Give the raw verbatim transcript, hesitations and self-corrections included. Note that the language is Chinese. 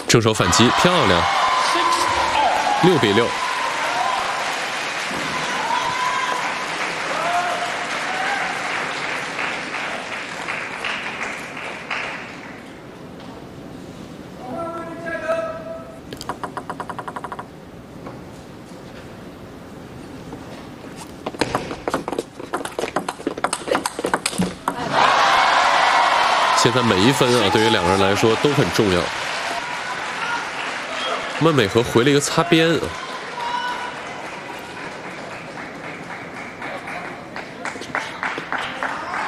正手反击，漂亮，六比六。现在每一分啊，对于两个人来说都很重要。孟美和回了一个擦边啊。